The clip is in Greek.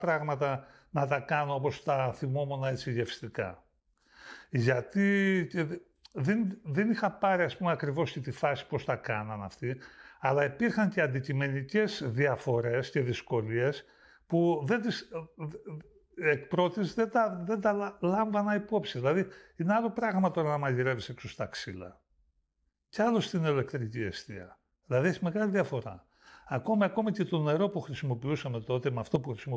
πράγματα να τα κάνω όπως τα θυμόμουν έτσι γευστικά. Γιατί δεν είχα πάρει, ας πούμε, ακριβώς και τη φάση πώς τα κάναν αυτοί, αλλά υπήρχαν και αντικειμενικές διαφορές και δυσκολίες που εκ πρώτης δεν τα λάμβανα υπόψη. Δηλαδή, είναι άλλο πράγμα τώρα να μαγειρεύεις έξω στα ξύλα. Και άλλο στην ηλεκτρική εστία. Δηλαδή, έχει μεγάλη διαφορά. Ακόμα και το νερό που χρησιμοποιούσαμε τότε, με αυτό που χρησιμοποιούσαμε